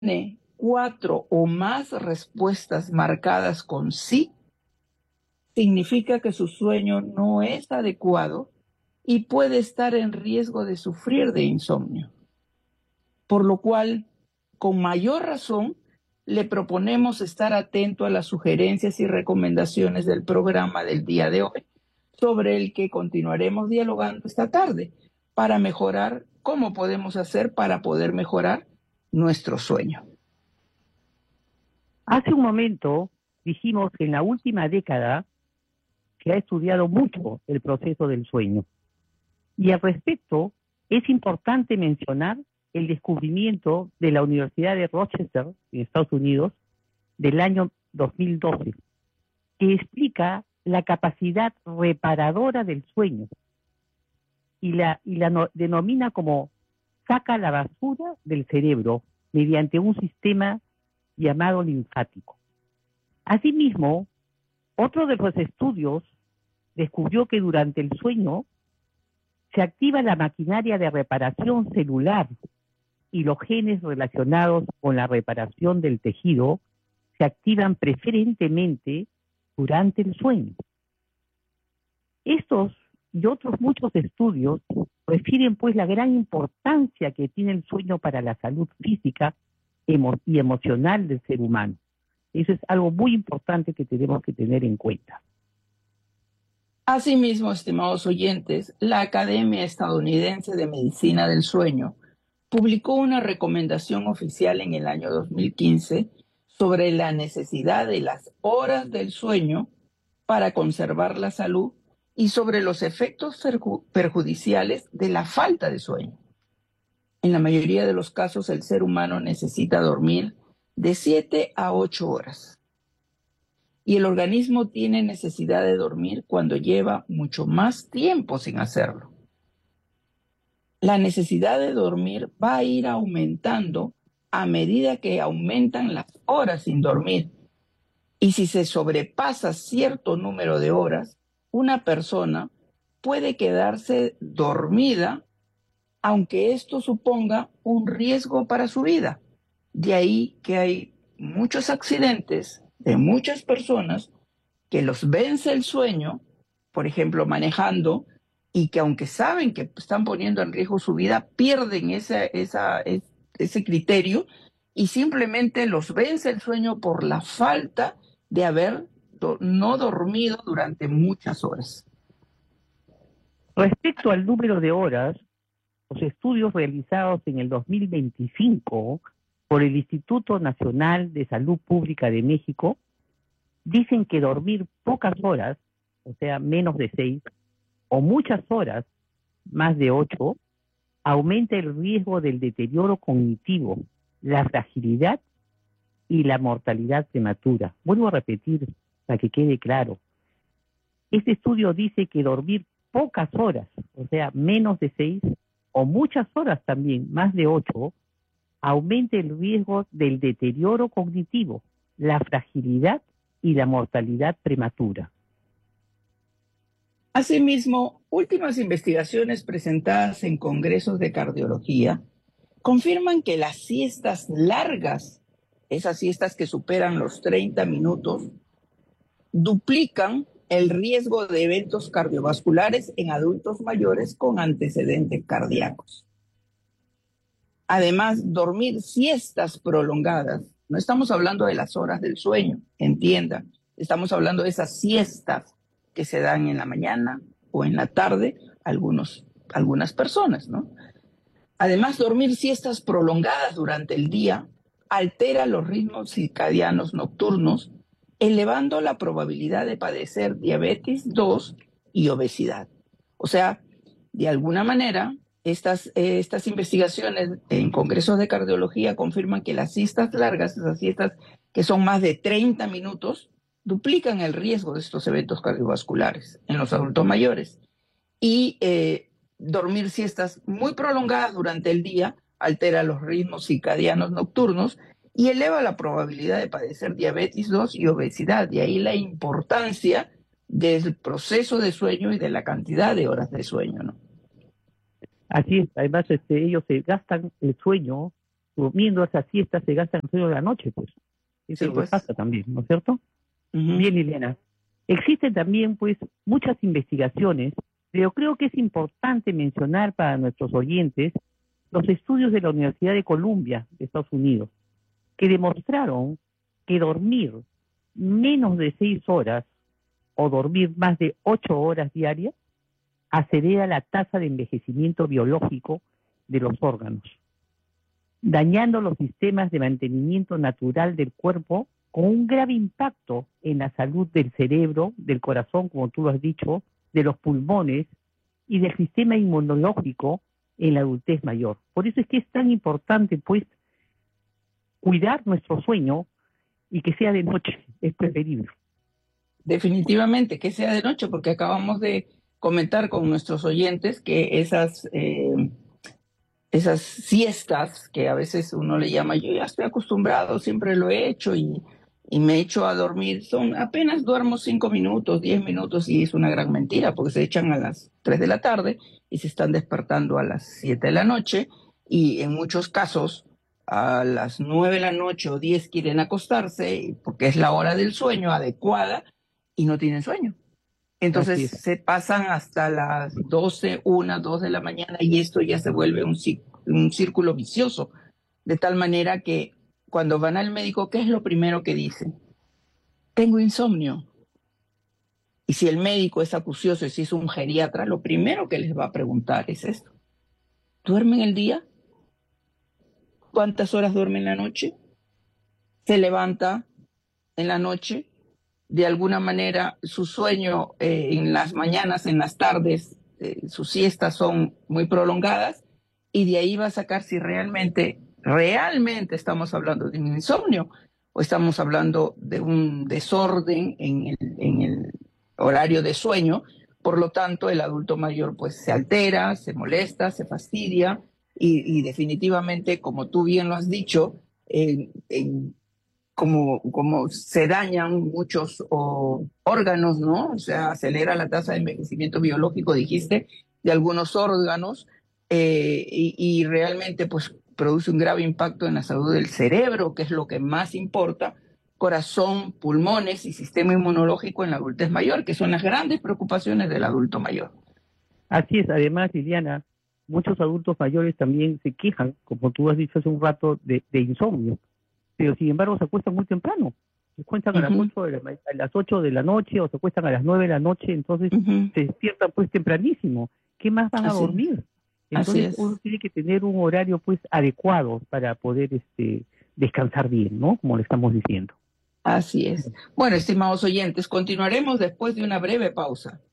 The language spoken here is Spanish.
tiene 4 o más respuestas marcadas con sí, significa que su sueño no es adecuado y puede estar en riesgo de sufrir de insomnio. Por lo cual, con mayor razón, le proponemos estar atento a las sugerencias y recomendaciones del programa del día de hoy, sobre el que continuaremos dialogando esta tarde, para mejorar cómo podemos hacer para poder mejorar nuestro sueño. Hace un momento dijimos que en la última década se ha estudiado mucho el proceso del sueño. Y al respecto, es importante mencionar el descubrimiento de la Universidad de Rochester, en Estados Unidos, del año 2012, que explica la capacidad reparadora del sueño y la denomina como saca la basura del cerebro mediante un sistema llamado linfático. Asimismo, otro de los estudios descubrió que durante el sueño se activa la maquinaria de reparación celular y los genes relacionados con la reparación del tejido se activan preferentemente durante el sueño. Estos y otros muchos estudios refieren pues la gran importancia que tiene el sueño para la salud física y emocional del ser humano. Eso es algo muy importante que tenemos que tener en cuenta. Asimismo, estimados oyentes, la Academia Estadounidense de Medicina del Sueño publicó una recomendación oficial en el año 2015 sobre la necesidad de las horas del sueño para conservar la salud y sobre los efectos perjudiciales de la falta de sueño. En la mayoría de los casos, el ser humano necesita dormir de 7 a 8 horas. Y el organismo tiene necesidad de dormir cuando lleva mucho más tiempo sin hacerlo. La necesidad de dormir va a ir aumentando a medida que aumentan las horas sin dormir. Y si se sobrepasa cierto número de horas, una persona puede quedarse dormida, aunque esto suponga un riesgo para su vida. De ahí que hay muchos accidentes de muchas personas que los vence el sueño, por ejemplo, manejando, y que aunque saben que están poniendo en riesgo su vida, pierden ese criterio y simplemente los vence el sueño por la falta de haber no dormido durante muchas horas. Respecto al número de horas, los estudios realizados en el 2025 por el Instituto Nacional de Salud Pública de México dicen que dormir pocas horas, o sea, menos de 6, o muchas horas, más de 8, aumenta el riesgo del deterioro cognitivo, la fragilidad y la mortalidad prematura. Vuelvo a repetir para que quede claro. Este estudio dice que dormir pocas horas, o sea, menos de 6, o muchas horas también, más de 8, aumenta el riesgo del deterioro cognitivo, la fragilidad y la mortalidad prematura. Asimismo, últimas investigaciones presentadas en congresos de cardiología confirman que las siestas largas, esas siestas que superan los 30 minutos, duplican el riesgo de eventos cardiovasculares en adultos mayores con antecedentes cardíacos. Además, dormir siestas prolongadas, no estamos hablando de las horas del sueño, entiendan, estamos hablando de esas siestas que se dan en la mañana o en la tarde algunas personas, ¿no? Además, dormir siestas prolongadas durante el día altera los ritmos circadianos nocturnos, elevando la probabilidad de padecer diabetes 2 y obesidad. O sea, de alguna manera, estas investigaciones en congresos de cardiología confirman que las siestas largas, esas siestas que son más de 30 minutos, duplican el riesgo de estos eventos cardiovasculares en los adultos mayores. Y dormir siestas muy prolongadas durante el día altera los ritmos circadianos nocturnos y eleva la probabilidad de padecer diabetes 2 y obesidad. De ahí la importancia del proceso de sueño y de la cantidad de horas de sueño, ¿no? Así es, además ellos se gastan el sueño durmiendo esas siestas se gastan el sueño de la noche, pues. Eso Sí, es lo que pues. pasa también, ¿no es cierto? Ujú. Bien, Liliana. Existen también, pues, muchas investigaciones, pero creo que es importante mencionar para nuestros oyentes los estudios de la Universidad de Columbia de Estados Unidos, que demostraron que dormir menos de 6 horas o dormir más de 8 horas diarias acelera la tasa de envejecimiento biológico de los órganos, dañando los sistemas de mantenimiento natural del cuerpo con un grave impacto en la salud del cerebro, del corazón, como tú lo has dicho, de los pulmones y del sistema inmunológico en la adultez mayor. Por eso es que es tan importante, pues, cuidar nuestro sueño y que sea de noche, es preferible. Definitivamente, que sea de noche, porque acabamos de comentar con nuestros oyentes que esas siestas que a veces uno le llama, yo ya estoy acostumbrado, siempre lo he hecho y me echo a dormir, son apenas duermo 5 minutos, 10 minutos y es una gran mentira porque se echan a las 3 de la tarde y se están despertando a las 7 de la noche y en muchos casos a las 9 de la noche o 10 quieren acostarse porque es la hora del sueño adecuada y no tienen sueño. Así Entonces es. se pasan hasta las 12, 1, 2 de la mañana y esto ya se vuelve un círculo vicioso, de tal manera que cuando van al médico, ¿qué es lo primero que dicen? Tengo insomnio. Y si el médico es acucioso y si es un geriatra, lo primero que les va a preguntar es esto. ¿Duermen el día? ¿Cuántas horas duermen la noche? ¿Se levanta en la noche? De alguna manera su sueño en las mañanas, en las tardes, sus siestas son muy prolongadas y de ahí va a sacar si realmente estamos hablando de un insomnio o estamos hablando de un desorden en el horario de sueño. Por lo tanto, el adulto mayor pues se altera, se molesta, se fastidia y definitivamente, como tú bien lo has dicho, como se dañan muchos órganos, ¿no? O sea, acelera la tasa de envejecimiento biológico, dijiste, de algunos órganos y realmente pues produce un grave impacto en la salud del cerebro, que es lo que más importa, corazón, pulmones y sistema inmunológico en la adultez mayor, que son las grandes preocupaciones del adulto mayor. Así es, además, Liliana, muchos adultos mayores también se quejan, como tú has dicho hace un rato, de insomnio, pero sin embargo se acuestan muy temprano. Se acuestan a las Ujú, 8 de la noche o se acuestan a las 9 de la noche, entonces ujú. se despiertan pues tempranísimo. ¿Qué más van a Así es, dormir? así Entonces uno es. tiene que tener un horario pues adecuado para poder descansar bien, ¿no? Como le estamos diciendo. Así es. Bueno, estimados oyentes, continuaremos después de una breve pausa.